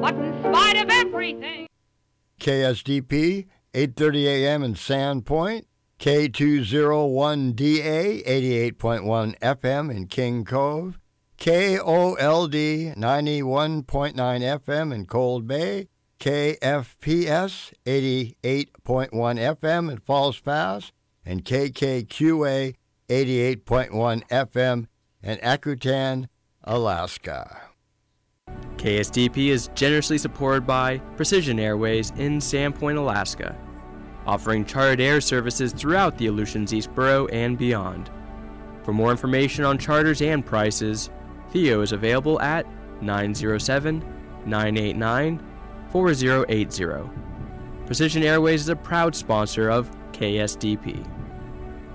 But in spite of everything, KSDP, 8:30 a.m. in Sandpoint, K201DA, 88.1 FM in King Cove, KOLD, 91.9 FM in Cold Bay, KFPS, 88.1 FM in Falls Pass, and KKQA, 88.1 FM in Akutan, Alaska. KSDP is generously supported by Precision Airways in Sandpoint, Alaska, offering chartered air services throughout the Aleutians East Borough and beyond. For more information on charters and prices, Theo is available at 907-989-4080. Precision Airways is a proud sponsor of KSDP.